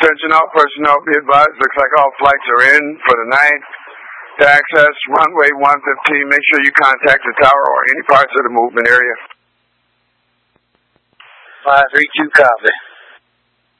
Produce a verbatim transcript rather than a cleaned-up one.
Attention all personnel, be advised, looks like all flights are in for the night. To access runway one fifteen, make sure you contact the tower or any parts of the movement area. five three two, copy.